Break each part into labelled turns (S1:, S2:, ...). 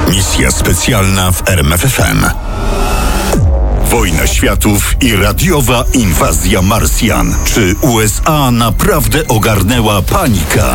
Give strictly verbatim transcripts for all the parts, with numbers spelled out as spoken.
S1: Misja specjalna w R M F F M. Wojna światów i radiowa inwazja Marsjan. Czy U S A naprawdę ogarnęła panika?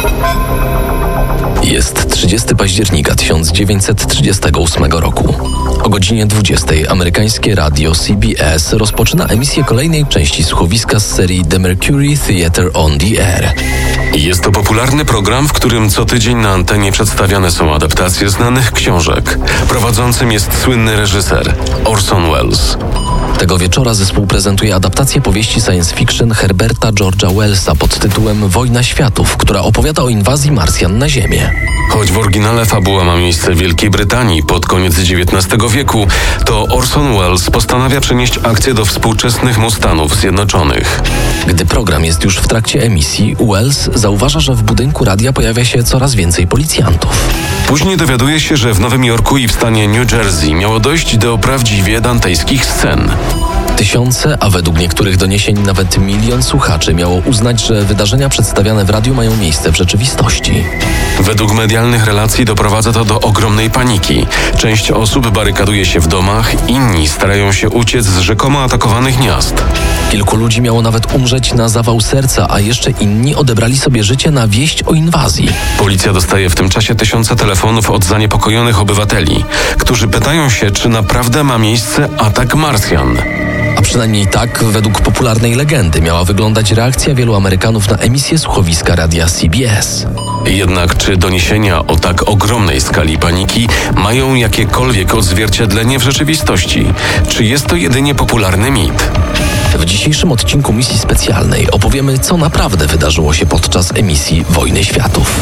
S2: Jest trzydziestego października tysiąc dziewięćset trzydziestego ósmego roku. O godzinie dwudziestej amerykańskie radio C B S rozpoczyna emisję kolejnej części słuchowiska z serii The Mercury Theatre on the Air.
S3: Jest to popularny program, w którym co tydzień na antenie przedstawiane są adaptacje znanych książek. Prowadzącym jest słynny reżyser Orson Welles.
S2: Tego wieczora zespół prezentuje adaptację powieści science fiction Herberta George'a Wellsa pod tytułem Wojna światów, która opowiada o inwazji Marsjan na Ziemię.
S3: Choć w oryginale fabuła ma miejsce w Wielkiej Brytanii pod koniec dziewiętnastego wieku, to Orson Welles postanawia przenieść akcję do współczesnych mu Stanów Zjednoczonych.
S2: Gdy program jest już w trakcie emisji, Welles zauważa, że w budynku radia pojawia się coraz więcej policjantów.
S3: Później dowiaduje się, że w Nowym Jorku i w stanie New Jersey miało dojść do prawdziwie dantejskich scen.
S2: Tysiące, a według niektórych doniesień nawet milion słuchaczy miało uznać, że wydarzenia przedstawiane w radiu mają miejsce w rzeczywistości.
S3: Według medialnych relacji doprowadza to do ogromnej paniki. Część osób barykaduje się w domach, inni starają się uciec z rzekomo atakowanych miast.
S2: Kilku ludzi miało nawet umrzeć na zawał serca, a jeszcze inni odebrali sobie życie na wieść o inwazji.
S3: Policja dostaje w tym czasie tysiące telefonów od zaniepokojonych obywateli, którzy pytają się, czy naprawdę ma miejsce atak Marsjan.
S2: A przynajmniej tak, według popularnej legendy, miała wyglądać reakcja wielu Amerykanów na emisję słuchowiska radia C B S.
S3: Jednak czy doniesienia o tak ogromnej skali paniki mają jakiekolwiek odzwierciedlenie w rzeczywistości? Czy jest to jedynie popularny mit?
S2: W dzisiejszym odcinku misji specjalnej opowiemy, co naprawdę wydarzyło się podczas emisji Wojny Światów.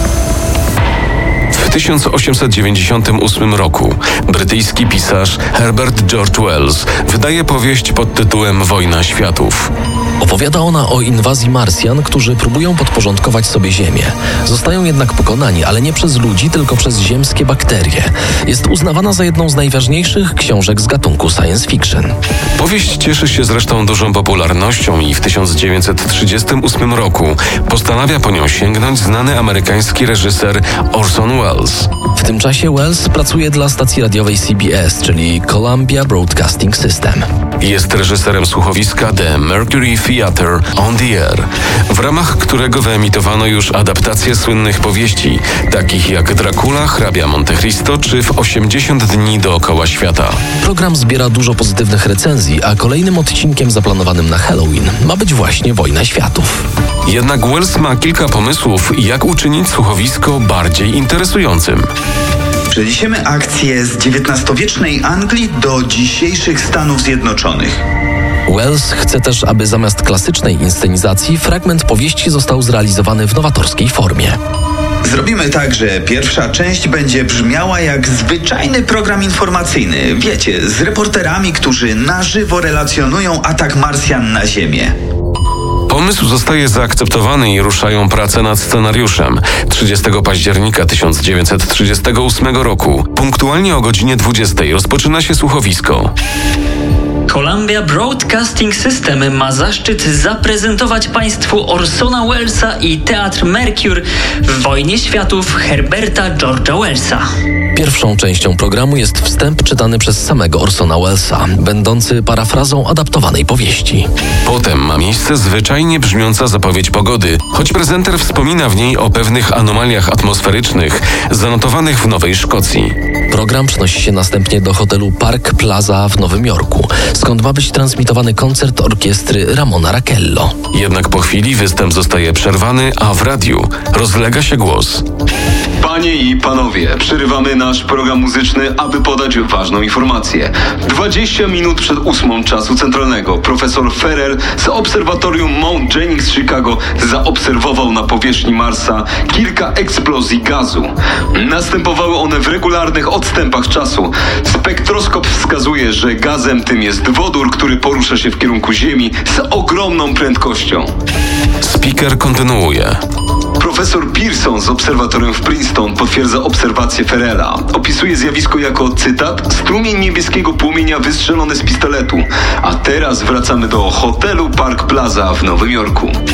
S3: W tysiąc osiemset dziewięćdziesiątym ósmym roku brytyjski pisarz Herbert George Wells wydaje powieść pod tytułem Wojna światów.
S2: Opowiada ona o inwazji Marsjan, którzy próbują podporządkować sobie Ziemię. Zostają jednak pokonani, ale nie przez ludzi, tylko przez ziemskie bakterie. Jest uznawana za jedną z najważniejszych książek z gatunku science fiction.
S3: Powieść cieszy się zresztą dużą popularnością i w tysiąc dziewięćset trzydziestym ósmym roku postanawia po nią sięgnąć znany amerykański reżyser Orson Welles.
S2: W tym czasie Welles pracuje dla stacji radiowej C B S, czyli Columbia Broadcasting System.
S3: Jest reżyserem słuchowiska The Mercury Theatre on the Air, w ramach którego wyemitowano już adaptacje słynnych powieści, takich jak Dracula, hrabia Monte Cristo czy w osiemdziesiąt dni dookoła świata.
S2: Program zbiera dużo pozytywnych recenzji, a kolejnym odcinkiem zaplanowanym na Halloween ma być właśnie Wojna Światów.
S3: Jednak Wells ma kilka pomysłów, jak uczynić słuchowisko bardziej interesującym.
S4: Przeniesiemy akcję z dziewiętnastowiecznej Anglii do dzisiejszych Stanów Zjednoczonych.
S2: Wells chce też, aby zamiast klasycznej inscenizacji fragment powieści został zrealizowany w nowatorskiej formie.
S4: Zrobimy tak, że pierwsza część będzie brzmiała jak zwyczajny program informacyjny. Wiecie, z reporterami, którzy na żywo relacjonują atak Marsjan na Ziemię.
S3: Pomysł zostaje zaakceptowany i ruszają prace nad scenariuszem. trzydziestego października tysiąc dziewięćset trzydziestego ósmego roku, punktualnie o godzinie dwudziestej rozpoczyna się słuchowisko.
S5: Columbia Broadcasting System ma zaszczyt zaprezentować Państwu Orsona Wellesa i Teatr Mercury w Wojnie Światów Herberta George'a Wellsa.
S2: Pierwszą częścią programu jest wstęp czytany przez samego Orsona Wellesa, będący parafrazą adaptowanej powieści.
S3: Potem ma miejsce zwyczajnie brzmiąca zapowiedź pogody, choć prezenter wspomina w niej o pewnych anomaliach atmosferycznych zanotowanych w Nowej Szkocji.
S2: Program przenosi się następnie do hotelu Park Plaza w Nowym Jorku, skąd ma być transmitowany koncert orkiestry Ramona Raquello.
S3: Jednak po chwili występ zostaje przerwany, a w radiu rozlega się głos.
S6: Panie i panowie, przerywamy nasz program muzyczny, aby podać ważną informację. dwadzieścia minut przed ósmą czasu centralnego profesor Ferrer z obserwatorium Mount Jennings z Chicago zaobserwował na powierzchni Marsa kilka eksplozji gazu. Następowały one w regularnych odstępach czasu. Spektroskop wskazuje, że gazem tym jest wodór, który porusza się w kierunku Ziemi z ogromną prędkością.
S3: Speaker kontynuuje.
S6: Profesor Pearson z obserwatorium w Princeton potwierdza obserwację Ferrera. Opisuje zjawisko jako, cytat, strumień niebieskiego płomienia wystrzelony z pistoletu. A teraz wracamy do hotelu Park Plaza w Nowym Jorku.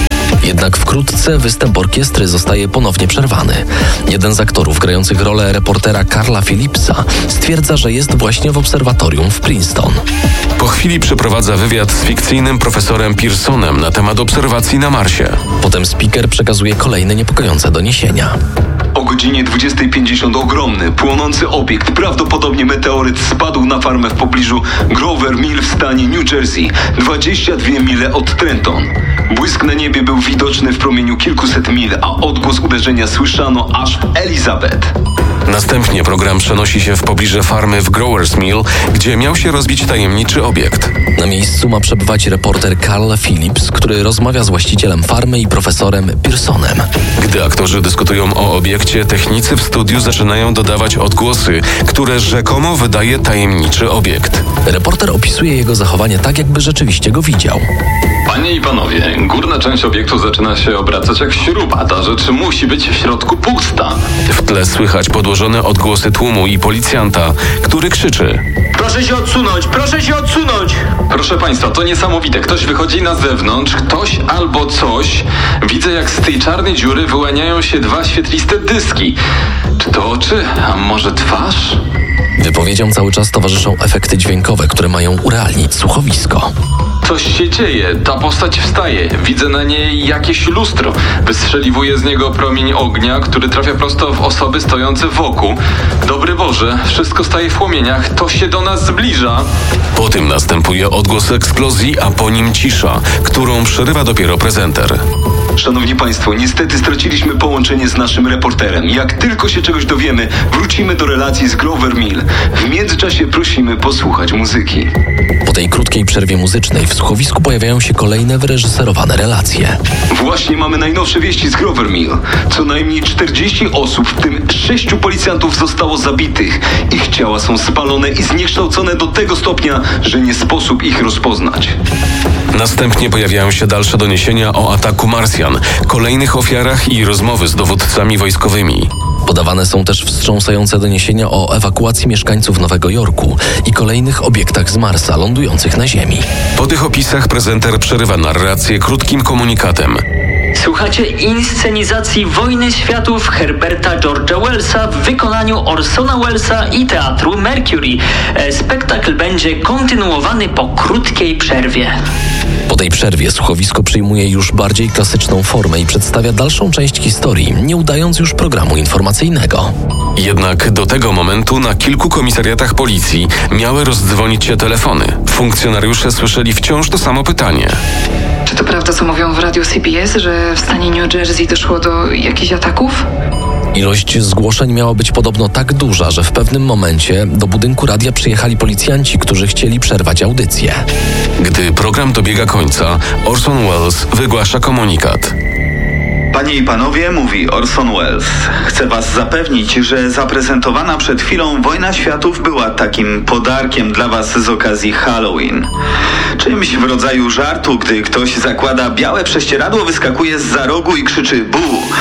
S2: Jednak wkrótce występ orkiestry zostaje ponownie przerwany. Jeden z aktorów grających rolę reportera Carla Phillipsa stwierdza, że jest właśnie w obserwatorium w Princeton.
S3: Po chwili przeprowadza wywiad z fikcyjnym profesorem Pearsonem na temat obserwacji na Marsie.
S2: Potem speaker przekazuje kolejne niepokojące doniesienia.
S6: O godzinie dwudziestej pięćdziesiąt ogromny, płonący obiekt, prawdopodobnie meteoryt, spadł na farmę w pobliżu Grover Mill w stanie New Jersey, dwadzieścia dwie mile od Trenton. Błysk na niebie był widoczny w promieniu kilkuset mil, a odgłos uderzenia słyszano aż w Elizabeth.
S3: Następnie program przenosi się w pobliże farmy w Growers Mill, gdzie miał się rozbić tajemniczy obiekt.
S2: Na miejscu ma przebywać reporter Carl Phillips, który rozmawia z właścicielem farmy i profesorem Pearsonem.
S3: Gdy aktorzy dyskutują o obiekcie, technicy w studiu zaczynają dodawać odgłosy, które rzekomo wydaje tajemniczy obiekt.
S2: Reporter opisuje jego zachowanie tak, jakby rzeczywiście go widział.
S7: Panie i panowie, górna część obiektu zaczyna się obracać jak śruba. Ta rzecz musi być w środku pusta.
S3: W tle słychać podłożone odgłosy tłumu i policjanta, który krzyczy:
S8: Proszę się odsunąć, proszę się odsunąć!
S7: Proszę państwa, to niesamowite. Ktoś wychodzi na zewnątrz, ktoś albo coś. Widzę, jak z tej czarnej dziury wyłaniają się dwa świetliste dyski. Czy to oczy, a może twarz?
S2: Wypowiedziom cały czas towarzyszą efekty dźwiękowe, które mają urealnić słuchowisko.
S7: Coś się dzieje, ta postać wstaje. Widzę na niej jakieś lustro. Wystrzeliwuje z niego promień ognia, który trafia prosto w osoby stojące wokół. Dobry Boże, wszystko staje w płomieniach, to się do nas zbliża.
S3: Po tym następuje odgłos eksplozji, a po nim cisza, którą przerywa dopiero prezenter.
S6: Szanowni Państwo, niestety straciliśmy połączenie z naszym reporterem. Jak tylko się czegoś dowiemy, wrócimy do relacji z Grover Mill. W międzyczasie prosimy posłuchać muzyki.
S2: Po tej krótkiej przerwie muzycznej w słuchowisku pojawiają się kolejne wyreżyserowane relacje.
S6: Właśnie mamy najnowsze wieści z Grover Mill. Co najmniej czterdzieści osób, w tym sześciu policjantów zostało zabitych. Ich ciała są spalone i zniekształcone do tego stopnia, że nie sposób ich rozpoznać.
S3: Następnie pojawiają się dalsze doniesienia o ataku Marsjan, kolejnych ofiarach i rozmowy z dowódcami wojskowymi.
S2: Podawane są też wstrząsające doniesienia o ewakuacji mieszkańców Nowego Jorku i kolejnych obiektach z Marsa lądujących na Ziemi.
S3: Po tych opisach prezenter przerywa narrację krótkim komunikatem.
S5: Słuchacie inscenizacji Wojny Światów Herberta George'a Wellsa w wykonaniu Orsona Wellesa i Teatru Mercury. Spektakl będzie kontynuowany po krótkiej przerwie.
S2: Po tej przerwie słuchowisko przyjmuje już bardziej klasyczną formę i przedstawia dalszą część historii, nie udając już programu informacyjnego.
S3: Jednak do tego momentu na kilku komisariatach policji miały rozdzwonić się telefony. Funkcjonariusze słyszeli wciąż to samo pytanie.
S9: Czy to prawda, co mówią w radiu C B S, że w stanie New Jersey doszło do jakichś ataków?
S2: Ilość zgłoszeń miała być podobno tak duża, że w pewnym momencie do budynku radia przyjechali policjanci, którzy chcieli przerwać audycję.
S3: Gdy program dobiega końca, Orson Welles wygłasza komunikat.
S4: Panie i panowie, mówi Orson Welles. Chcę was zapewnić, że zaprezentowana przed chwilą Wojna Światów była takim podarkiem dla was z okazji Halloween. Czymś w rodzaju żartu, gdy ktoś zakłada białe prześcieradło, wyskakuje zza rogu i krzyczy bu.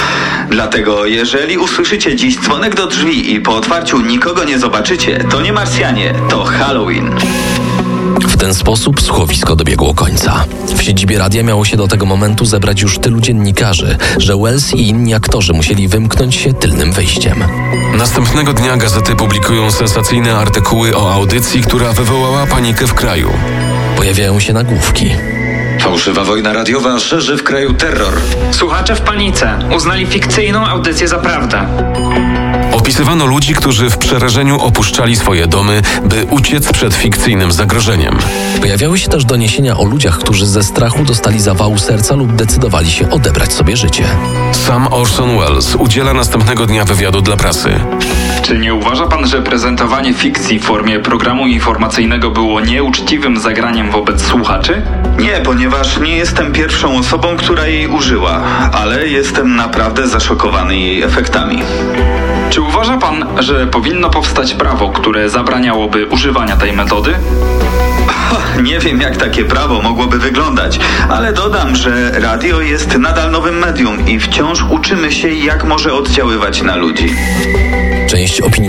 S4: Dlatego jeżeli usłyszycie dziś dzwonek do drzwi i po otwarciu nikogo nie zobaczycie, to nie Marsjanie, to Halloween.
S2: W ten sposób słuchowisko dobiegło końca. W siedzibie radia miało się do tego momentu zebrać już tylu dziennikarzy, że Welles i inni aktorzy musieli wymknąć się tylnym wyjściem.
S3: Następnego dnia gazety publikują sensacyjne artykuły o audycji, która wywołała panikę w kraju.
S2: Pojawiają się nagłówki.
S10: Fałszywa wojna radiowa szerzy w kraju terror.
S8: Słuchacze w panice. Uznali fikcyjną audycję za prawdę.
S3: Opisywano ludzi, którzy w przerażeniu opuszczali swoje domy, by uciec przed fikcyjnym zagrożeniem.
S2: Pojawiały się też doniesienia o ludziach, którzy ze strachu dostali zawału serca lub decydowali się odebrać sobie życie.
S3: Sam Orson Welles udziela następnego dnia wywiadu dla prasy.
S7: Czy nie uważa pan, że prezentowanie fikcji w formie programu informacyjnego było nieuczciwym zagraniem wobec słuchaczy?
S4: Nie, ponieważ nie jestem pierwszą osobą, która jej użyła, ale jestem naprawdę zaszokowany jej efektami.
S7: Czy uważa pan, że powinno powstać prawo, które zabraniałoby używania tej metody?
S4: Nie wiem, jak takie prawo mogłoby wyglądać, ale dodam, że radio jest nadal nowym medium i wciąż uczymy się, jak może oddziaływać na ludzi.
S2: Część opinii publicznej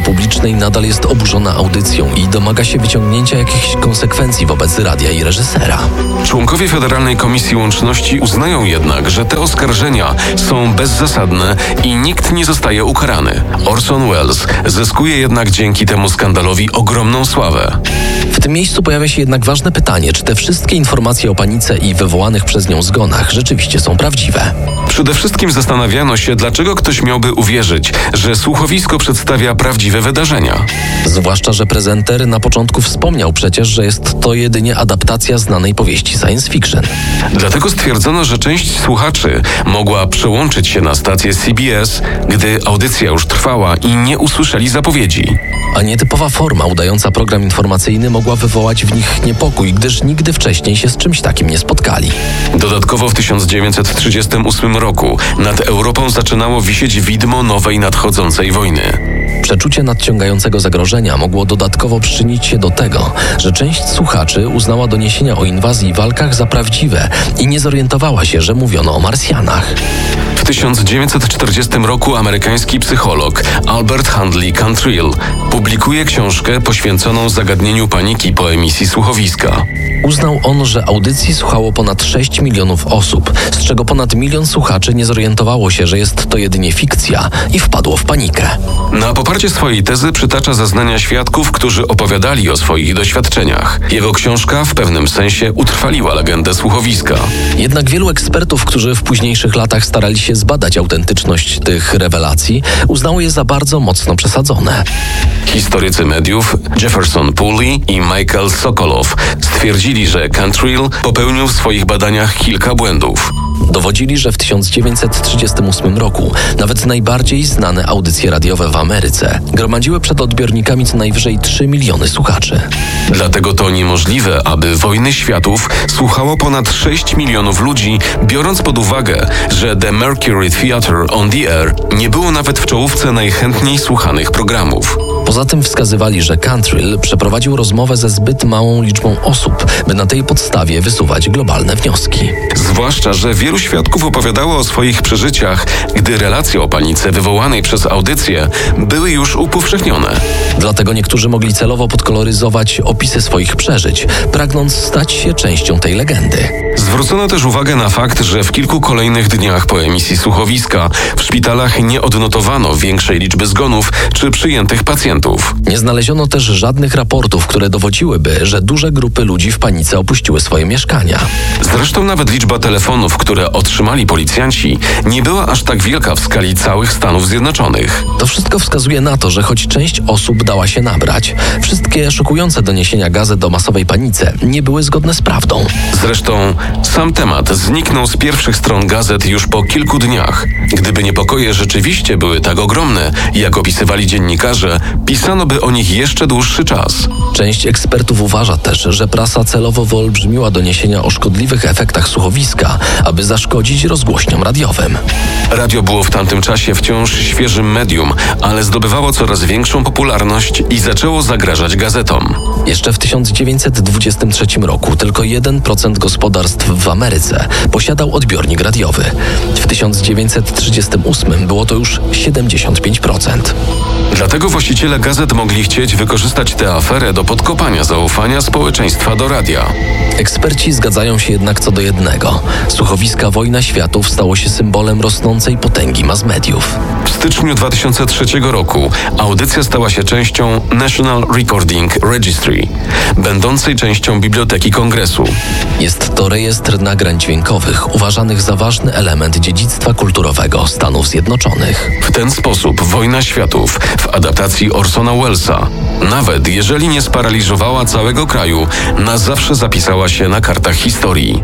S2: publicznej nadal jest oburzona audycją i domaga się wyciągnięcia jakichś konsekwencji wobec radia i reżysera.
S3: Członkowie Federalnej Komisji Łączności uznają jednak, że te oskarżenia są bezzasadne i nikt nie zostaje ukarany. Orson Welles zyskuje jednak dzięki temu skandalowi ogromną sławę.
S2: W tym miejscu pojawia się jednak ważne pytanie, czy te wszystkie informacje o panice i wywołanych przez nią zgonach rzeczywiście są prawdziwe.
S3: Przede wszystkim zastanawiano się, dlaczego ktoś miałby uwierzyć, że słuchowisko przedstawia prawdziwe wydarzenia.
S2: Zwłaszcza, że prezenter na początku wspomniał przecież, że jest to jedynie adaptacja znanej powieści science fiction.
S3: Dlatego stwierdzono, że część słuchaczy mogła przełączyć się na stację C B S, gdy audycja już trwała i nie usłyszeli zapowiedzi.
S2: A nietypowa forma udająca program informacyjny mogła wywołać w nich niepokój, gdyż nigdy wcześniej się z czymś takim nie spotkali.
S3: Dodatkowo w tysiąc dziewięćset trzydziestym ósmym roku nad Europą zaczynało wisieć widmo nowej nadchodzącej wojny.
S2: Przeczucie nadciągającego zagrożenia mogło dodatkowo przyczynić się do tego, że część słuchaczy uznała doniesienia o inwazji i walkach za prawdziwe i nie zorientowała się, że mówiono o Marsjanach.
S3: W tysiąc dziewięćset czterdziestym roku amerykański psycholog Albert Handley Cantrill publikuje książkę poświęconą zagadnieniu paniki po emisji słuchowiska.
S2: Uznał on, że audycji słuchało ponad sześć milionów osób, z czego ponad milion słuchaczy nie zorientowało się, że jest to jedynie fikcja i wpadło w panikę.
S3: Na poparcie swojej tezy przytacza zeznania świadków, którzy opowiadali o swoich doświadczeniach. Jego książka w pewnym sensie utrwaliła legendę słuchowiska.
S2: Jednak wielu ekspertów, którzy w późniejszych latach starali się zbadać autentyczność tych rewelacji, uznało je za bardzo mocno przesadzone.
S3: Historycy mediów Jefferson Pooley i Michael Sokolow stwierdzili, że Cantrill popełnił w swoich badaniach kilka błędów.
S2: Dowodzili, że w tysiąc dziewięćset trzydziestym ósmym roku nawet najbardziej znane audycje radiowe w Ameryce gromadziły przed odbiornikami co najwyżej trzy miliony słuchaczy.
S3: Dlatego to niemożliwe, aby Wojny Światów słuchało ponad sześć milionów ludzi, biorąc pod uwagę, że The Mercury Theatre on the Air nie było nawet w czołówce najchętniej słuchanych programów.
S2: Poza tym wskazywali, że Cantrill przeprowadził rozmowę ze zbyt małą liczbą osób, by na tej podstawie wysuwać globalne wnioski.
S3: Zwłaszcza, że wielu świadków opowiadało o swoich przeżyciach, gdy relacje o panice wywołanej przez audycję były już upowszechnione.
S2: Dlatego niektórzy mogli celowo podkoloryzować opisy swoich przeżyć, pragnąc stać się częścią tej legendy.
S3: Zwrócono też uwagę na fakt, że w kilku kolejnych dniach po emisji słuchowiska w szpitalach nie odnotowano większej liczby zgonów czy przyjętych pacjentów.
S2: Nie znaleziono też żadnych raportów, które dowodziłyby, że duże grupy ludzi w panice opuściły swoje mieszkania.
S3: Zresztą nawet liczba telefonów, które otrzymali policjanci, nie była aż tak wielka w skali całych Stanów Zjednoczonych.
S2: To wszystko wskazuje na to, że choć część osób dała się nabrać, wszystkie szokujące doniesienia gazet o masowej panice nie były zgodne z prawdą.
S3: Zresztą sam temat zniknął z pierwszych stron gazet już po kilku dniach. Gdyby niepokoje rzeczywiście były tak ogromne, jak opisywali dziennikarze, pisano by o nich jeszcze dłuższy czas.
S2: Część ekspertów uważa też, że prasa celowo wyolbrzymiła doniesienia o szkodliwych efektach słuchowiska, aby zaszkodzić rozgłośniom radiowym.
S3: Radio było w tamtym czasie wciąż świeżym medium, ale zdobywało coraz większą popularność i zaczęło zagrażać gazetom.
S2: Jeszcze w tysiąc dziewięćset dwudziestym trzecim roku tylko jeden procent gospodarstw w Ameryce posiadał odbiornik radiowy. W tysiąc dziewięćset trzydziestym ósmym było to już siedemdziesiąt pięć procent.
S3: Dlatego właściciele gazet mogli chcieć wykorzystać tę aferę do podkopania zaufania społeczeństwa do radia.
S2: Eksperci zgadzają się jednak co do jednego. Słuchowiska Wojna Światów stało się symbolem rosnącej potęgi mass mediów.
S3: W styczniu dwa tysiące trzeciego roku audycja stała się częścią National Recording Registry, będącej częścią Biblioteki Kongresu.
S2: Jest to rejestr nagrań dźwiękowych uważanych za ważny element dziedzictwa kulturowego Stanów Zjednoczonych.
S3: W ten sposób Wojna Światów w adaptacji Orsona Wellesa, nawet jeżeli nie sparaliżowała całego kraju, na zawsze zapisała się na kartach historii.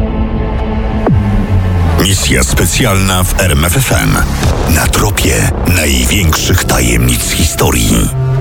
S1: Misja specjalna w R M F F M. Na tropie największych tajemnic historii.